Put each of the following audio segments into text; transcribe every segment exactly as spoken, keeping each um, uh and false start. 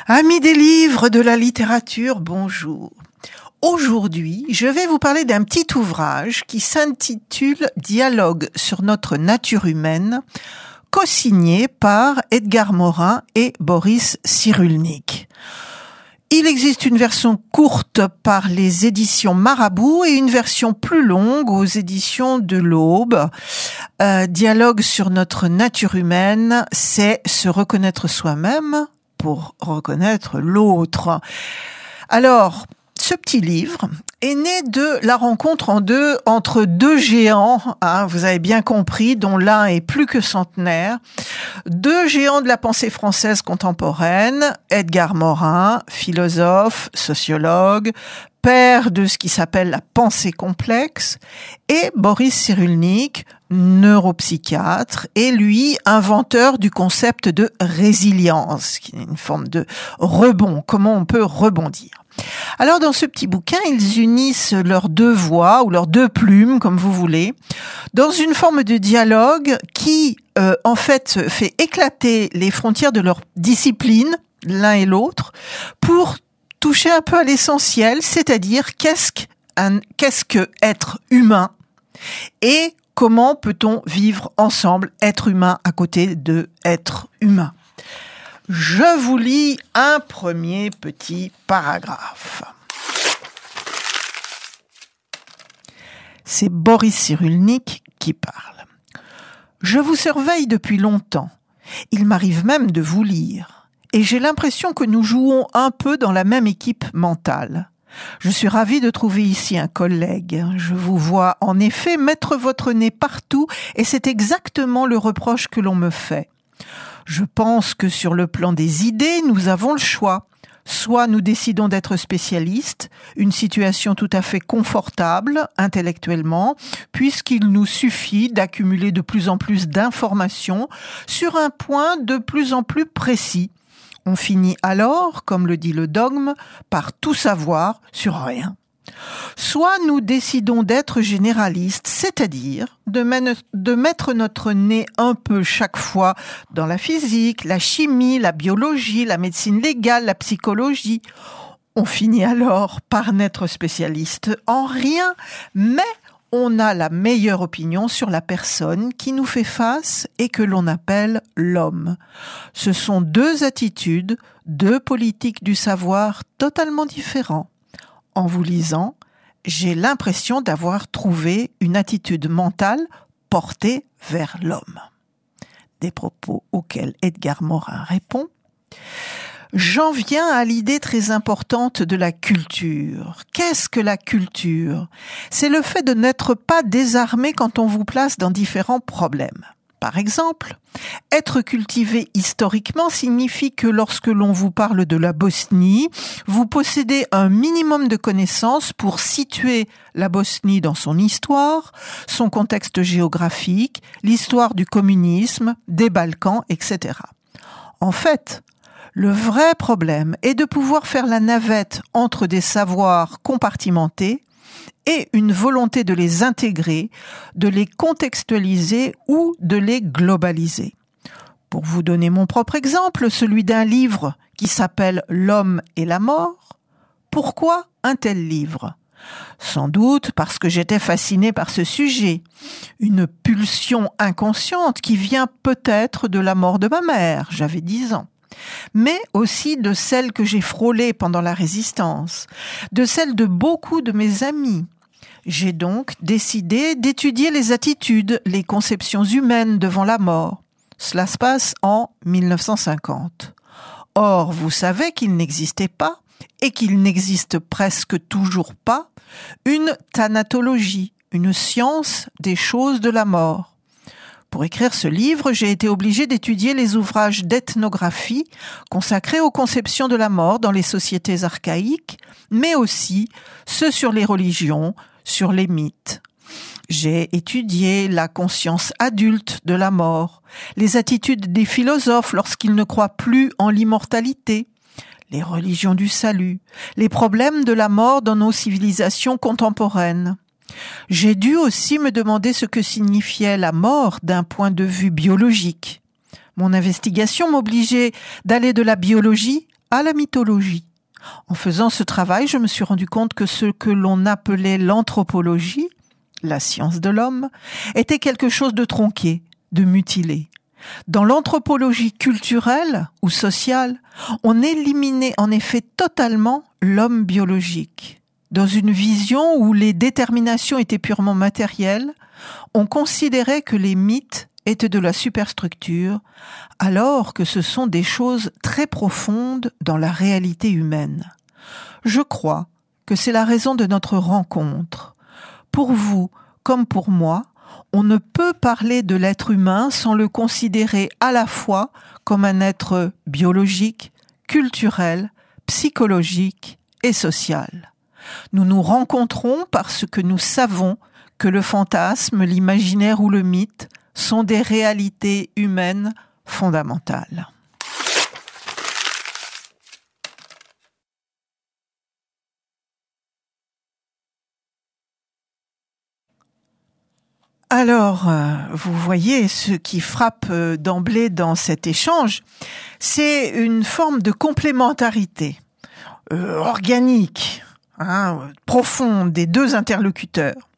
Amis des livres, de la littérature, bonjour. Aujourd'hui, je vais vous parler d'un petit ouvrage qui s'intitule « Dialogue sur notre nature humaine », co-signé par Edgar Morin et Boris Cyrulnik. Il existe une version courte par les éditions Marabout et une version plus longue aux éditions de l'Aube. Euh, Dialogue sur notre nature humaine, c'est se reconnaître soi-même pour reconnaître l'autre. Alors, ce petit livre est né de la rencontre en deux, entre deux géants, hein, vous avez bien compris, dont l'un est plus que centenaire, deux géants de la pensée française contemporaine, Edgar Morin, philosophe, sociologue, père de ce qui s'appelle la pensée complexe, et Boris Cyrulnik, neuropsychiatre, et lui, inventeur du concept de résilience, qui est une forme de rebond, comment on peut rebondir. Alors, dans ce petit bouquin, ils unissent leurs deux voix, ou leurs deux plumes, comme vous voulez, dans une forme de dialogue qui, euh, en fait, fait éclater les frontières de leur discipline, l'un et l'autre, pour toucher un peu à l'essentiel, c'est-à-dire qu'est-ce qu'un, qu'est-ce que être humain et comment peut-on vivre ensemble, être humain à côté de être humain. Je vous lis un premier petit paragraphe. C'est Boris Cyrulnik qui parle. Je vous surveille depuis longtemps. Il m'arrive même de vous lire. Et j'ai l'impression que nous jouons un peu dans la même équipe mentale. Je suis ravi de trouver ici un collègue. Je vous vois en effet mettre votre nez partout et c'est exactement le reproche que l'on me fait. Je pense que sur le plan des idées, nous avons le choix. Soit nous décidons d'être spécialistes, une situation tout à fait confortable intellectuellement, puisqu'il nous suffit d'accumuler de plus en plus d'informations sur un point de plus en plus précis. On finit alors, comme le dit le dogme, par tout savoir sur rien. Soit nous décidons d'être généralistes, c'est-à-dire de, men- de mettre notre nez un peu chaque fois dans la physique, la chimie, la biologie, la médecine légale, la psychologie. On finit alors par n'être spécialiste en rien, mais on a la meilleure opinion sur la personne qui nous fait face et que l'on appelle l'homme. Ce sont deux attitudes, deux politiques du savoir totalement différents. En vous lisant, j'ai l'impression d'avoir trouvé une attitude mentale portée vers l'homme. Des propos auxquels Edgar Morin répond. J'en viens à l'idée très importante de la culture. Qu'est-ce que la culture ? C'est le fait de n'être pas désarmé quand on vous place dans différents problèmes. Par exemple, être cultivé historiquement signifie que lorsque l'on vous parle de la Bosnie, vous possédez un minimum de connaissances pour situer la Bosnie dans son histoire, son contexte géographique, l'histoire du communisme, des Balkans, et cetera. En fait, le vrai problème est de pouvoir faire la navette entre des savoirs compartimentés et une volonté de les intégrer, de les contextualiser ou de les globaliser. Pour vous donner mon propre exemple, celui d'un livre qui s'appelle « L'homme et la mort », pourquoi un tel livre ? Sans doute parce que j'étais fascinée par ce sujet, une pulsion inconsciente qui vient peut-être de la mort de ma mère, j'avais dix ans. Mais aussi de celle que j'ai frôlée pendant la résistance, de celle de beaucoup de mes amis. J'ai donc décidé d'étudier les attitudes, les conceptions humaines devant la mort. Cela se passe en mille neuf cent cinquante. Or, vous savez qu'il n'existait pas, et qu'il n'existe presque toujours pas, une thanatologie, une science des choses de la mort. Pour écrire ce livre, j'ai été obligée d'étudier les ouvrages d'ethnographie consacrés aux conceptions de la mort dans les sociétés archaïques, mais aussi ceux sur les religions, sur les mythes. J'ai étudié la conscience adulte de la mort, les attitudes des philosophes lorsqu'ils ne croient plus en l'immortalité, les religions du salut, les problèmes de la mort dans nos civilisations contemporaines. J'ai dû aussi me demander ce que signifiait la mort d'un point de vue biologique. Mon investigation m'obligeait d'aller de la biologie à la mythologie. En faisant ce travail, je me suis rendu compte que ce que l'on appelait l'anthropologie, la science de l'homme, était quelque chose de tronqué, de mutilé. Dans l'anthropologie culturelle ou sociale, on éliminait en effet totalement l'homme biologique. Dans une vision où les déterminations étaient purement matérielles, on considérait que les mythes étaient de la superstructure, alors que ce sont des choses très profondes dans la réalité humaine. Je crois que c'est la raison de notre rencontre. Pour vous, comme pour moi, on ne peut parler de l'être humain sans le considérer à la fois comme un être biologique, culturel, psychologique et social. Nous nous rencontrons parce que nous savons que le fantasme, l'imaginaire ou le mythe sont des réalités humaines fondamentales. Alors, euh, vous voyez, ce qui frappe euh, d'emblée dans cet échange, c'est une forme de complémentarité euh, organique, hein, profonde des deux interlocuteurs.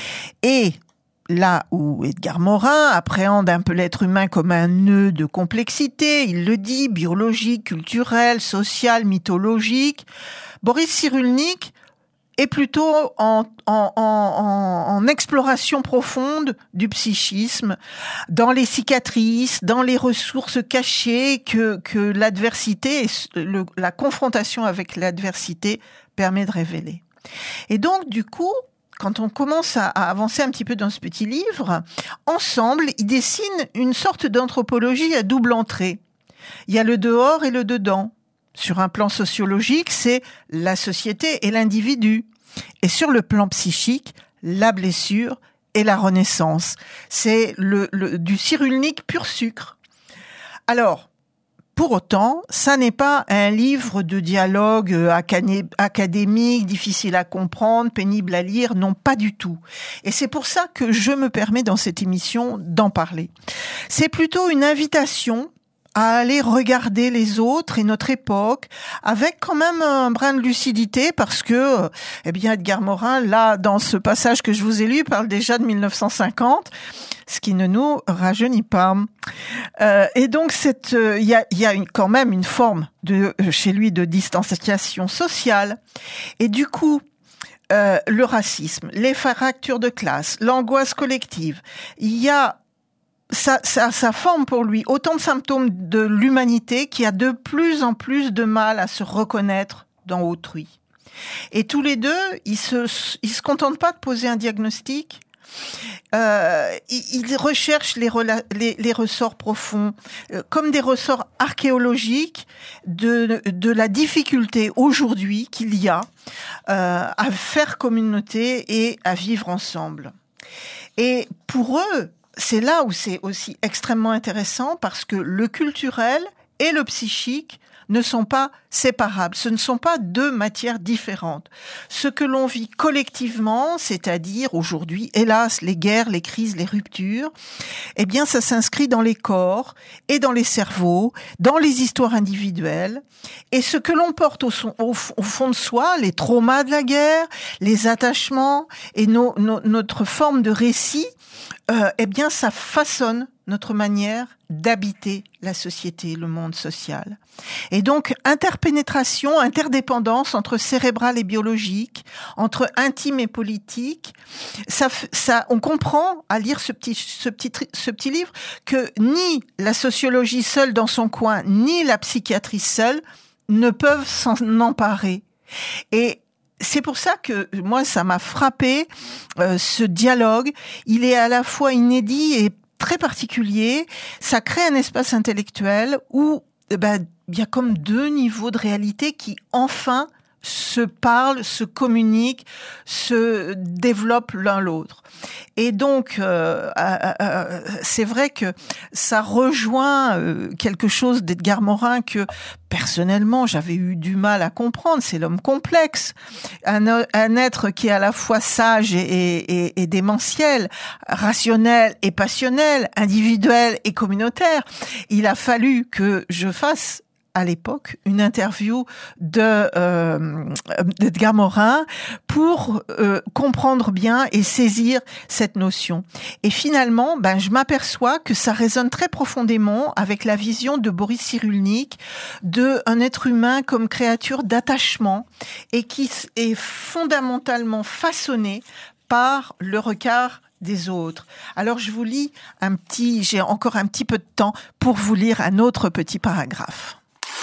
Et là où Edgar Morin appréhende un peu l'être humain comme un nœud de complexité, il le dit, biologique, culturel, social, mythologique, Boris Cyrulnik est plutôt en, en, en, en exploration profonde du psychisme, dans les cicatrices, dans les ressources cachées que, que l'adversité, le, la confrontation avec l'adversité permet de révéler. Et donc, du coup, quand on commence à, à avancer un petit peu dans ce petit livre, ensemble, ils dessinent une sorte d'anthropologie à double entrée. Il y a le dehors et le dedans. Sur un plan sociologique, c'est la société et l'individu. Et sur le plan psychique, la blessure et la renaissance. C'est le, le, du Cyrulnik pur sucre. Alors, pour autant, ça n'est pas un livre de dialogue académique, difficile à comprendre, pénible à lire, non, pas du tout. Et c'est pour ça que je me permets dans cette émission d'en parler. C'est plutôt une invitation à aller regarder les autres et notre époque avec quand même un brin de lucidité parce que, eh bien, Edgar Morin, là, dans ce passage que je vous ai lu, parle déjà de mille neuf cent cinquante, ce qui ne nous rajeunit pas. Euh, et donc, cette, il euh, y a, y a une, quand même une forme de, chez lui, de distanciation sociale. Et du coup, euh, le racisme, les fractures de classe, l'angoisse collective, il y a Ça, ça, ça forme pour lui autant de symptômes de l'humanité qui a de plus en plus de mal à se reconnaître dans autrui. Et tous les deux, ils se, ils se contentent pas de poser un diagnostic. Euh, ils, ils recherchent les, rela- les, les ressorts profonds, euh, comme des ressorts archéologiques de, de la difficulté aujourd'hui qu'il y a euh, à faire communauté et à vivre ensemble. Et pour eux, c'est là où c'est aussi extrêmement intéressant parce que le culturel et le psychique ne sont pas séparables. Ce ne sont pas deux matières différentes. Ce que l'on vit collectivement, c'est-à-dire aujourd'hui, hélas, les guerres, les crises, les ruptures, eh bien, ça s'inscrit dans les corps et dans les cerveaux, dans les histoires individuelles. Et ce que l'on porte au, son, au, au fond de soi, les traumas de la guerre, les attachements et nos, nos, notre forme de récit, euh, eh bien, ça façonne notre manière d'habiter la société, le monde social. Et donc, interpénétration, interdépendance entre cérébral et biologique, entre intime et politique, ça, ça, on comprend à lire ce petit, ce petit, ce petit livre que ni la sociologie seule dans son coin, ni la psychiatrie seule ne peuvent s'en emparer. Et c'est pour ça que moi, ça m'a frappé, euh, ce dialogue. Il est à la fois inédit et très particulier. Ça crée un espace intellectuel où ben, il y a comme deux niveaux de réalité qui, enfin, se parlent, se communiquent, se développent l'un l'autre. Et donc, euh, euh, euh, c'est vrai que ça rejoint euh, quelque chose d'Edgar Morin que, personnellement, j'avais eu du mal à comprendre. C'est l'homme complexe. Un, un être qui est à la fois sage et, et, et démentiel, rationnel et passionnel, individuel et communautaire. Il a fallu que je fasse à l'époque une interview de euh, d'Edgar Morin pour euh, comprendre bien et saisir cette notion. Et finalement, ben je m'aperçois que ça résonne très profondément avec la vision de Boris Cyrulnik de un être humain comme créature d'attachement et qui est fondamentalement façonné par le regard des autres. Alors je vous lis un petit, j'ai encore un petit peu de temps pour vous lire un autre petit paragraphe.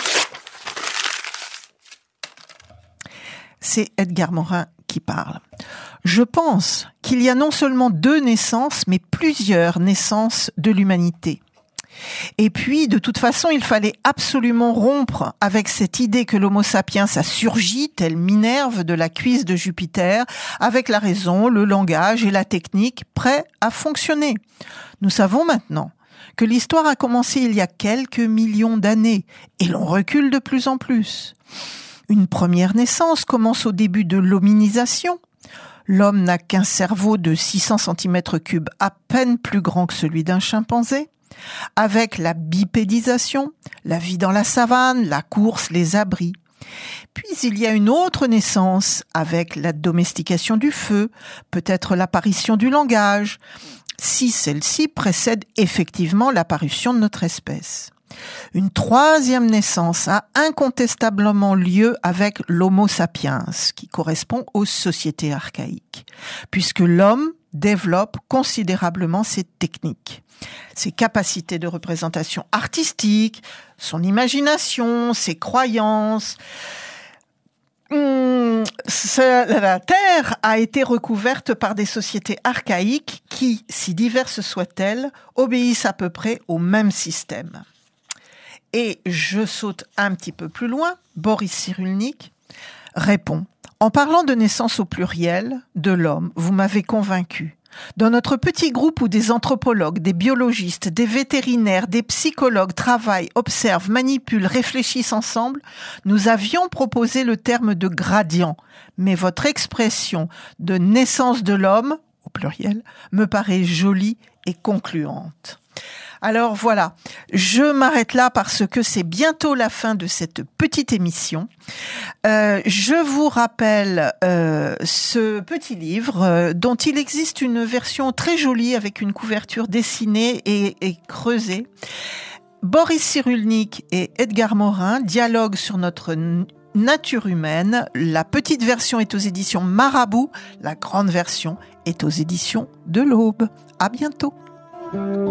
C'est Edgar Morin qui parle. Je pense qu'il y a non seulement deux naissances, mais plusieurs naissances de l'humanité. Et puis, de toute façon, il fallait absolument rompre avec cette idée que l'homo sapiens a surgi, tel Minerve de la cuisse de Jupiter, avec la raison, le langage et la technique prêts à fonctionner. Nous savons maintenant que l'histoire a commencé il y a quelques millions d'années, et l'on recule de plus en plus. Une première naissance commence au début de l'hominisation. L'homme n'a qu'un cerveau de six cents centimètres cubes, à peine plus grand que celui d'un chimpanzé. Avec la bipédisation, la vie dans la savane, la course, les abris. Puis il y a une autre naissance avec la domestication du feu, peut-être l'apparition du langage, si celle-ci précède effectivement l'apparition de notre espèce. Une troisième naissance a incontestablement lieu avec l'Homo sapiens, qui correspond aux sociétés archaïques, puisque l'homme développe considérablement ses techniques, ses capacités de représentation artistique, son imagination, ses croyances. Hum, la Terre a été recouverte par des sociétés archaïques qui, si diverses soient-elles, obéissent à peu près au même système. Et je saute un petit peu plus loin, Boris Cyrulnik répond « En parlant de naissance au pluriel de l'homme, vous m'avez convaincu. Dans notre petit groupe où des anthropologues, des biologistes, des vétérinaires, des psychologues travaillent, observent, manipulent, réfléchissent ensemble, nous avions proposé le terme de gradient. Mais votre expression de naissance de l'homme, au pluriel, me paraît jolie et concluante. » Alors voilà, je m'arrête là parce que c'est bientôt la fin de cette petite émission. Euh, je vous rappelle euh, ce petit livre euh, dont il existe une version très jolie avec une couverture dessinée et, et creusée. Boris Cyrulnik et Edgar Morin dialoguent sur notre nature humaine. La petite version est aux éditions Marabout, la grande version est aux éditions de l'Aube. À bientôt.